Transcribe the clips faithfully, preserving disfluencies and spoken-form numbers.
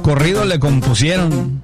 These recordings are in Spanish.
corrido le compusieron.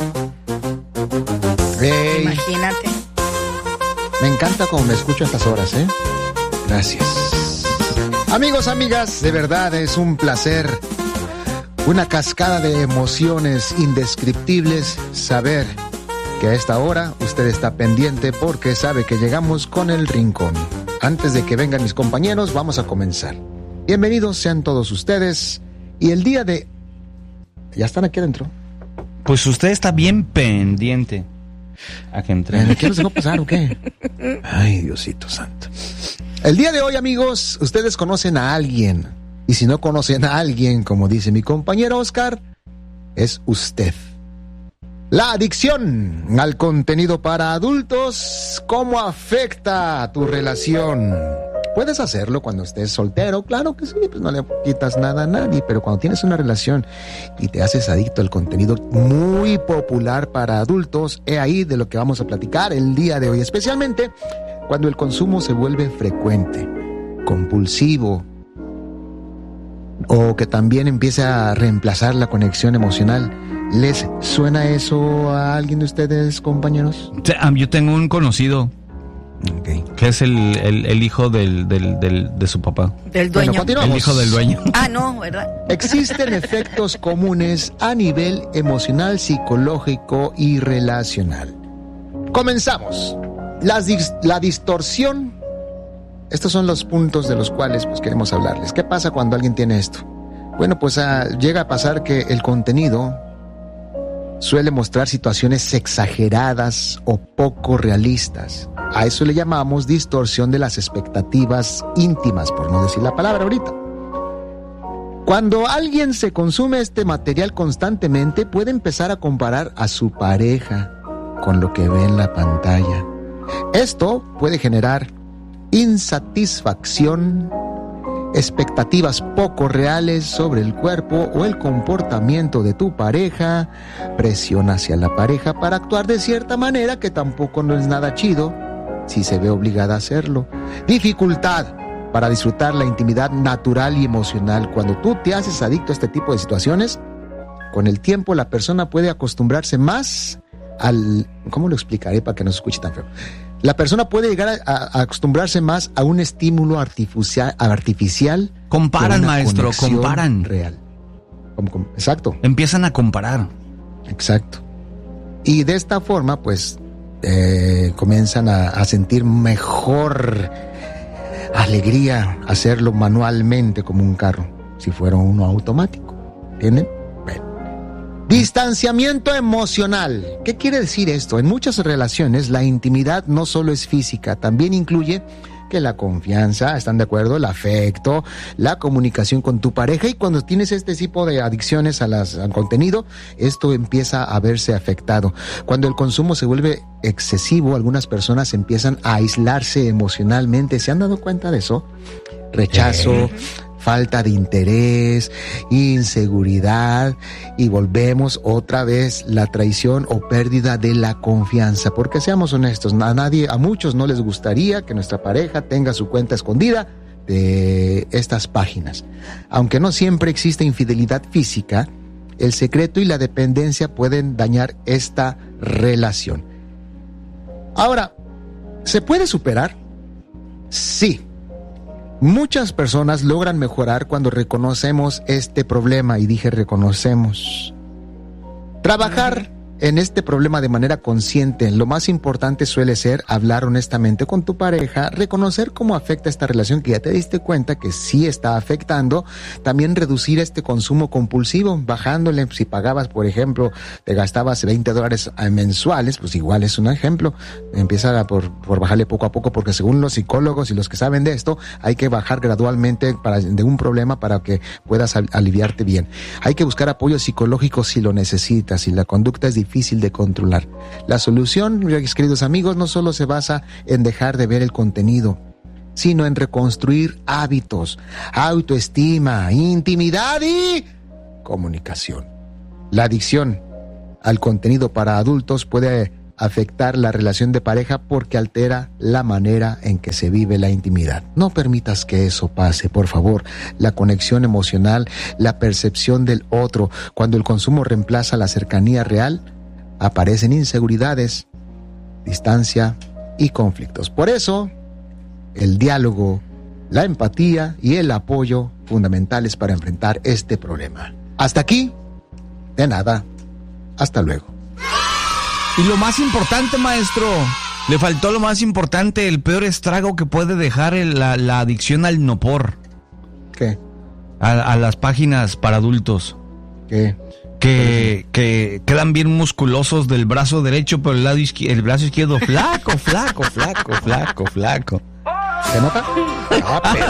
Hey, Imagínate. me encanta cómo me escucho a estas horas, ¿eh? Gracias. Amigos, amigas, de verdad es un placer, una cascada de emociones indescriptibles saber que a esta hora usted está pendiente porque sabe que llegamos con el rincón. Antes de que vengan mis compañeros, vamos a comenzar. Bienvenidos sean todos ustedes. Y el día de... ¿Ya están aquí adentro? Pues usted está bien pendiente a que entre. ¿Qué nos dejó pasar o qué? Ay, Diosito santo. El día de hoy, amigos, ustedes conocen a alguien. Y si no conocen a alguien, como dice mi compañero Oscar, es usted. La adicción al contenido para adultos, ¿cómo afecta a tu relación? Puedes hacerlo cuando estés soltero, claro que sí, pues no le quitas nada a nadie, pero cuando tienes una relación y te haces adicto al contenido muy popular para adultos, he ahí de lo que vamos a platicar el día de hoy, especialmente cuando el consumo se vuelve frecuente, compulsivo, o que también empieza a reemplazar la conexión emocional. ¿Les suena eso a alguien de ustedes, compañeros? Yo tengo un conocido Okay. que es el, el, el hijo del, del, del, de su papá. Del dueño. Bueno, continuamos. El hijo del dueño. Ah, no, ¿verdad? Existen efectos comunes a nivel emocional, psicológico y relacional. Comenzamos. La, dis- la distorsión. Estos son los puntos de los cuales pues, queremos hablarles. ¿Qué pasa cuando alguien tiene esto? Bueno, pues ah, llega a pasar que el contenido suele mostrar situaciones exageradas o poco realistas. A eso le llamamos distorsión de las expectativas íntimas, por no decir la palabra ahorita. Cuando alguien se consume este material constantemente, puede empezar a comparar a su pareja con lo que ve en la pantalla. Esto puede generar insatisfacción, expectativas poco reales sobre el cuerpo o el comportamiento de tu pareja, presión hacia la pareja para actuar de cierta manera que tampoco no es nada chido si se ve obligada a hacerlo, dificultad para disfrutar la intimidad natural y emocional. Cuando tú te haces adicto a este tipo de situaciones, con el tiempo la persona puede acostumbrarse más al... ¿Cómo lo explicaré para que no se escuche tan feo? La persona puede llegar a, a acostumbrarse más a un estímulo artificial, artificial Comparan, maestro, conexión comparan. real. Como, como, exacto. Empiezan a comparar. Exacto. Y de esta forma, pues, eh, comienzan a, a sentir mejor alegría hacerlo manualmente como un carro, si fuera uno automático. ¿Entienden? Distanciamiento emocional. ¿Qué quiere decir esto? En muchas relaciones la intimidad no solo es física, también incluye que la confianza, ¿están de acuerdo? El afecto, la comunicación con tu pareja, y cuando tienes este tipo de adicciones a las, al contenido, esto empieza a verse afectado. Cuando el consumo se vuelve excesivo, algunas personas empiezan a aislarse emocionalmente. ¿Se han dado cuenta de eso? Rechazo, eh. falta de interés, inseguridad, y volvemos otra vez la traición o pérdida de la confianza. Porque seamos honestos, a nadie, a muchos no les gustaría que nuestra pareja tenga su cuenta escondida de estas páginas. Aunque no siempre existe infidelidad física, el secreto y la dependencia pueden dañar esta relación. Ahora, ¿se puede superar? Sí. Muchas personas logran mejorar cuando reconocemos este problema, y dije reconocemos. Trabajar en este problema de manera consciente. Lo más importante suele ser hablar honestamente con tu pareja, reconocer cómo afecta esta relación, que ya te diste cuenta que sí está afectando. También reducir este consumo compulsivo, bajándole. Si pagabas, por ejemplo, te gastabas veinte dólares mensuales, pues igual es un ejemplo. Empieza por, por bajarle poco a poco, porque según los psicólogos y los que saben de esto, hay que bajar gradualmente para, de un problema para que puedas aliviarte bien. Hay que buscar apoyo psicológico si lo necesitas, si la conducta es difícil difícil de controlar. La solución, mis queridos amigos, no solo se basa en dejar de ver el contenido, sino en reconstruir hábitos, autoestima, intimidad y comunicación. La adicción al contenido para adultos puede afectar la relación de pareja porque altera la manera en que se vive la intimidad. No permitas que eso pase, por favor. La conexión emocional, la percepción del otro, cuando el consumo reemplaza la cercanía real, aparecen inseguridades, distancia y conflictos. Por eso, el diálogo, la empatía y el apoyo fundamentales para enfrentar este problema. Hasta aquí, de nada. Hasta luego. Y lo más importante, maestro, le faltó lo más importante, el peor estrago que puede dejar el, la, la adicción al nopor. ¿Qué? A, a las páginas para adultos. ¿Qué? Que, que quedan bien musculosos del brazo derecho, pero el, lado izquier- el brazo izquierdo flaco, flaco, flaco, flaco, flaco. ¿Se nota? Ah, pero